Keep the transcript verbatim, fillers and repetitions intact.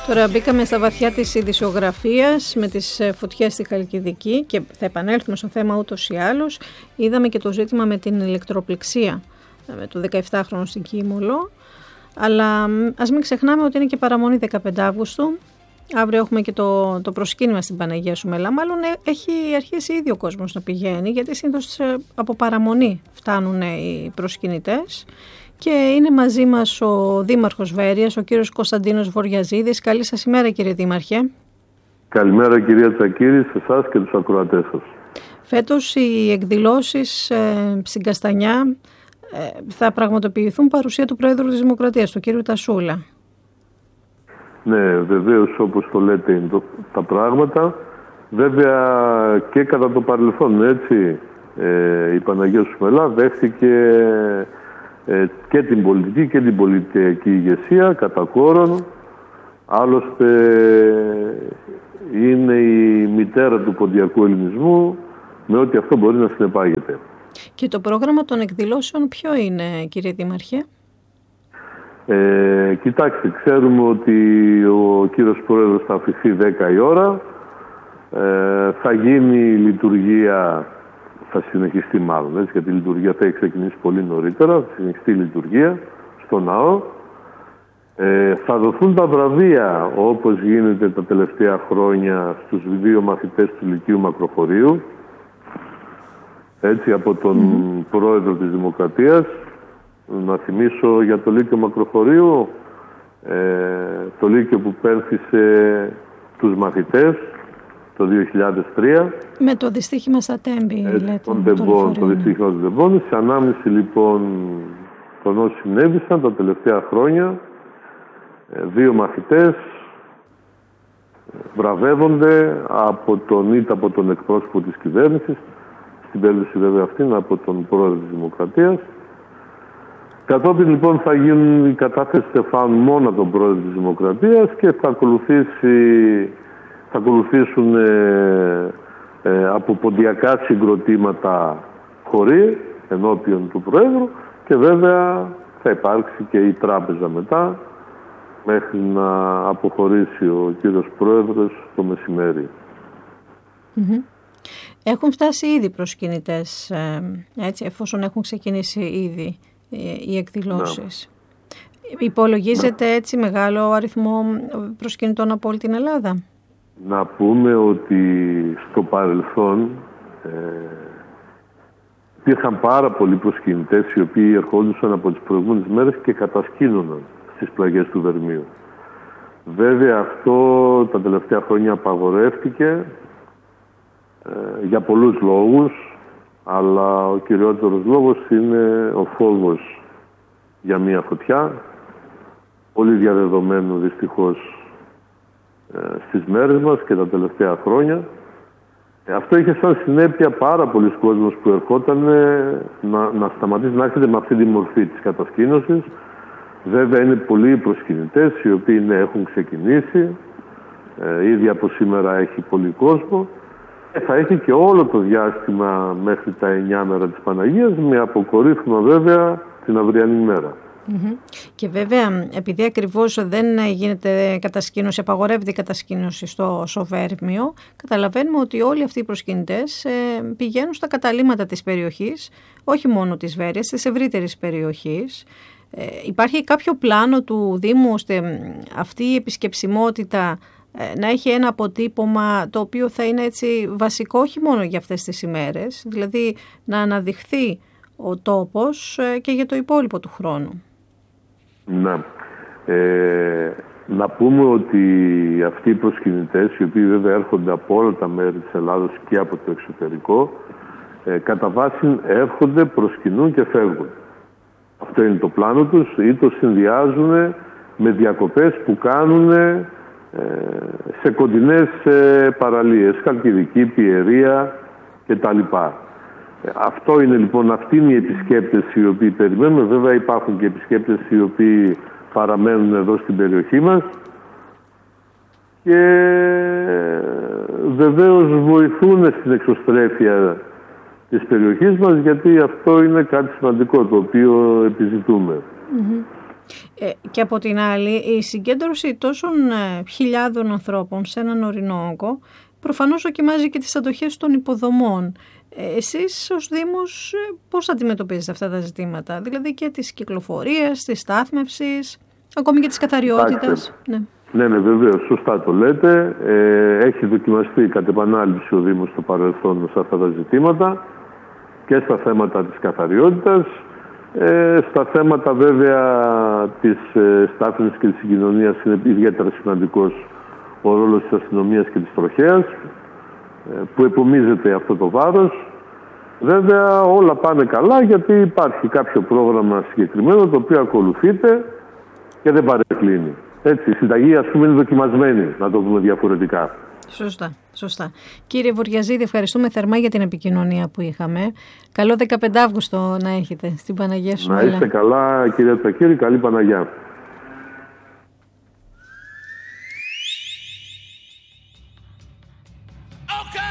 Τώρα μπήκαμε στα βαθιά της ειδησιογραφίας με τις φωτιές στη Χαλκιδική και θα επανέλθουμε στο θέμα ούτως ή άλλως. Είδαμε και το ζήτημα με την ηλεκτροπληξία με το δεκαεφτάχρονο στην Κίμολο. Αλλά ας μην ξεχνάμε ότι είναι και παραμονή δεκαπέντε Αυγούστου. Αύριο έχουμε και το, το προσκύνημα στην Παναγία Σουμελά. Μάλλον έχει αρχίσει ήδη ο κόσμος να πηγαίνει, γιατί συνήθως από παραμονή φτάνουν οι προσκυνητές. Και είναι μαζί μας ο Δήμαρχος Βέρειας, ο κύριος Κωνσταντίνος Βοριαζίδης. Καλή σας ημέρα, κύριε Δήμαρχε. Καλημέρα, κυρία Τσακύρη, σε εσάς και τους ακροατές σας. Φέτος οι εκδηλώσεις ε, στην Καστανιά ε, θα πραγματοποιηθούν παρουσία του Πρόεδρου της Δημοκρατίας, του κύριου Τασούλα. Ναι, βεβαίως, όπως το λέτε είναι το, τα πράγματα. Βέβαια και κατά το παρελθόν, έτσι, ε, η Παναγία Σουμελά δέχτηκε ε, και την πολιτική και την πολιτική ηγεσία κατά κόρον. Άλλωστε είναι η μητέρα του ποντιακού ελληνισμού με ό,τι αυτό μπορεί να συνεπάγεται. Και το πρόγραμμα των εκδηλώσεων ποιο είναι, κύριε Δήμαρχε? Ε, κοιτάξτε, ξέρουμε ότι ο κύριος Πρόεδρος θα αφηθεί δέκα η ώρα. Ε, θα γίνει η λειτουργία, θα συνεχιστεί μάλλον, έτσι, γιατί η λειτουργία θα έχει ξεκινήσει πολύ νωρίτερα, θα συνεχιστεί η λειτουργία στο ναό. Ε, θα δοθούν τα βραβεία, όπως γίνεται τα τελευταία χρόνια, στους δύο μαθητές του Λυκείου Μακροχωρίου, έτσι, από τον mm. Πρόεδρο της Δημοκρατίας. Να θυμίσω για το Λύκειο Μακροχωρίου, ε, το Λύκειο που πένθησε τους μαθητές το δύο χιλιάδες τρία. Με το δυστύχημα στα Τέμπη, ε, λέτε. Τον Τεμπών, το δυστύχημα των Τεμπών. Σε ανάμνηση λοιπόν των όσων συνέβησαν τα τελευταία χρόνια, ε, δύο μαθητές βραβεύονται από τον είτε από τον εκπρόσωπο της κυβέρνησης, στην περίπτωση βέβαια αυτήν από τον Πρόεδρο της Δημοκρατίας. Κατόπιν λοιπόν θα γίνουν οι κατάθεση στεφάνου μόνο από τον Πρόεδρο της Δημοκρατίας και θα, ακολουθήσει, θα ακολουθήσουν ε, ε, από ποντιακά συγκροτήματα χωρί ενώπιον του Πρόεδρου και βέβαια θα υπάρξει και η τράπεζα μετά μέχρι να αποχωρήσει ο κύριος Πρόεδρος το μεσημέρι. Mm-hmm. Έχουν φτάσει ήδη προσκυνητές, ε, έτσι, εφόσον έχουν ξεκινήσει ήδη οι εκδηλώσεις. Να. Υπολογίζεται να. έτσι μεγάλο αριθμό προσκυνητών από όλη την Ελλάδα? Να πούμε ότι στο παρελθόν ε, υπήρχαν πάρα πολλοί προσκυνητές οι οποίοι ερχόντουσαν από τις προηγούμενες μέρες και κατασκήνωναν στις πλαγιές του Βερμείου. Βέβαια αυτό τα τελευταία χρόνια απαγορεύτηκε ε, για πολλούς λόγους. Αλλά ο κυριότερος λόγος είναι ο φόβος για μία φωτιά, πολύ διαδεδομένο δυστυχώς ε, στις μέρες μας και τα τελευταία χρόνια. Ε, αυτό είχε σαν συνέπεια πάρα πολλοί κόσμος που ερχόταν να, να σταματήσει να έρχεται με αυτή τη μορφή της κατασκήνωσης. Βέβαια είναι πολλοί προσκυνητές οι οποίοι ναι, έχουν ξεκινήσει, ε, ήδη από σήμερα έχει πολύ κόσμο. Θα έχει και όλο το διάστημα μέχρι τα εννιά μέρα της Παναγίας, με αποκορύφωμα βέβαια την αυριανή μέρα. Mm-hmm. Και βέβαια, επειδή ακριβώς δεν γίνεται κατασκήνωση, απαγορεύεται η κατασκήνωση στο Σοβέρμιο, καταλαβαίνουμε ότι όλοι αυτοί οι προσκυνητές ε, πηγαίνουν στα καταλύματα της περιοχής, όχι μόνο της Βέρειας, της ευρύτερης περιοχής. Ε, υπάρχει κάποιο πλάνο του Δήμου ώστε αυτή η επισκεψιμότητα να έχει ένα αποτύπωμα το οποίο θα είναι έτσι βασικό όχι μόνο για αυτές τις ημέρες, δηλαδή να αναδειχθεί ο τόπος και για το υπόλοιπο του χρόνου? Να, ε, να πούμε ότι αυτοί οι προσκυνητές, οι οποίοι βέβαια έρχονται από όλα τα μέρη της Ελλάδος και από το εξωτερικό, ε, κατά βάση έρχονται, προσκυνούν και φεύγουν. Αυτό είναι το πλάνο τους, ή το συνδυάζουν με διακοπές που κάνουν σε κοντινές παραλίες, Χαλκιδική, Πιερία κτλ. Αυτό είναι λοιπόν, αυτοί είναι οι επισκέπτες οι οποίοι περιμένουμε. Βέβαια υπάρχουν και επισκέπτες οι οποίοι παραμένουν εδώ στην περιοχή μας και βεβαίως βοηθούν στην εξωστρέφεια της περιοχής μας, γιατί αυτό είναι κάτι σημαντικό το οποίο επιζητούμε. Mm-hmm. Ε, και από την άλλη, η συγκέντρωση τόσων ε, χιλιάδων ανθρώπων σε έναν ορεινό όγκο προφανώς δοκιμάζει και τις αντοχές των υποδομών. Ε, εσείς ως Δήμος ε, πώς αντιμετωπίζετε αυτά τα ζητήματα, δηλαδή και της κυκλοφορίας, της στάθμευσης, ακόμη και της καθαριότητας? Ναι. Ναι, ναι, βεβαίως, σωστά το λέτε. Ε, έχει δοκιμαστεί κατ' επανάληψη ο Δήμος στο παρελθόν σε αυτά τα ζητήματα και στα θέματα της καθαριότητας, ε, στα θέματα βέβαια της ε, στάθμευσης και της συγκοινωνίας είναι ιδιαίτερα σημαντικός ο ρόλος της αστυνομίας και της τροχέας, ε, που επομίζεται αυτό το βάρος. Βέβαια όλα πάνε καλά γιατί υπάρχει κάποιο πρόγραμμα συγκεκριμένο το οποίο ακολουθείται και δεν παρεκκλίνει. Έτσι, η συνταγή, ας πούμε, είναι δοκιμασμένη, να το πούμε διαφορετικά. Σωστά, σωστά. Κύριε Βουριαζίδη, ευχαριστούμε θερμά για την επικοινωνία που είχαμε. Καλό δεκαπέντε Αυγούστου να έχετε στην Παναγία σου. Να είστε καλά, κύριε Τσακύρη, καλή Παναγιά.